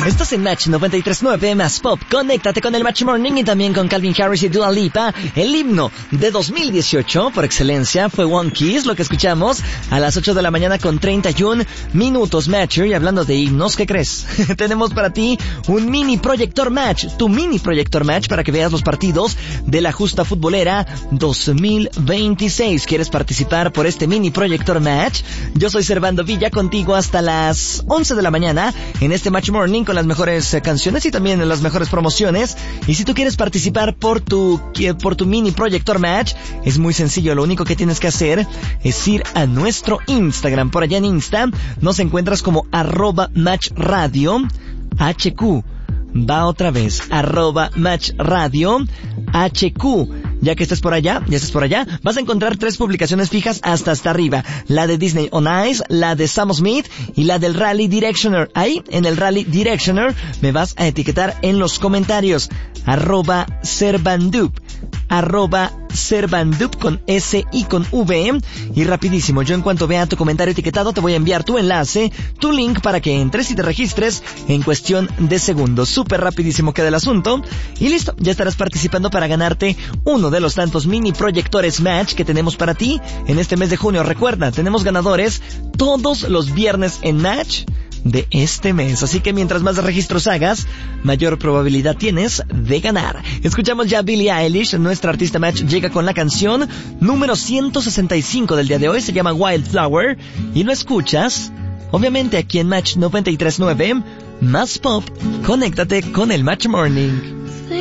Estás en Match 93.9 más Pop. Conéctate con el Match Morning y también con Calvin Harris y Dua Lipa. El himno de 2018 por excelencia fue One Kiss, lo que escuchamos a las 8 de la mañana con 31 minutos. Matcher, y hablando de himnos, ¿qué crees? Tenemos para ti un mini proyector match, tu mini proyector match para que veas los partidos de la justa futbolera 2026. ¿Quieres participar por este mini proyector match? Yo soy Servando Villa, contigo hasta las 11 de la mañana en este Match Morning con las mejores canciones y también en las mejores promociones. Y si tú quieres participar por tu mini proyector match, es muy sencillo. Lo único que tienes que hacer es ir a nuestro Instagram. Por allá en Insta nos encuentras como @matchradio HQ. Va otra vez, @matchradio HQ. Ya que estés por allá, vas a encontrar 3 publicaciones fijas hasta arriba. La de Disney on Ice, la de Sam Smith y la del Rally Directioner. Ahí, en el Rally Directioner, me vas a etiquetar en los comentarios. @Servandup. @Servandup con S y con V. Y rapidísimo, yo en cuanto vea tu comentario etiquetado te voy a enviar tu enlace, tu link para que entres y te registres en cuestión de segundos. Súper rapidísimo queda el asunto. Y listo, ya estarás participando para ganarte uno de los tantos mini proyectores match que tenemos para ti en este mes de junio. Recuerda, tenemos ganadores todos los viernes en Match de este mes, así que mientras más registros hagas, mayor probabilidad tienes de ganar. Escuchamos ya a Billie Eilish, nuestra artista Match llega con la canción número 165 del día de hoy, se llama Wildflower, y lo escuchas, obviamente aquí en Match 93.9, más Pop. Conéctate con el Match Morning.